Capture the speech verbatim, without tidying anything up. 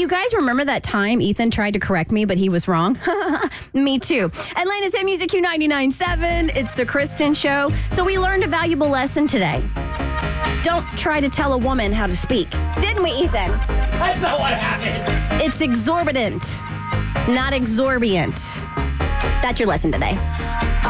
you guys remember that time Ethan tried to correct me, but he was wrong? Me too. Atlanta's Hit Music Q ninety-nine point seven. It's the Kristen Show. So we learned a valuable lesson today. Don't try to tell a woman how to speak. Didn't we, Ethan? That's not what happened. It's exorbitant, not exorbitant. That's your lesson today.